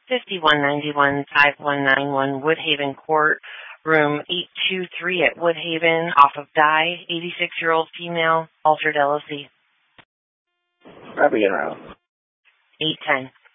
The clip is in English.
5191-5191 Woodhaven Court, room 823 at Woodhaven, off of Dye, 86-year-old female, altered LOC. Probably around. 810.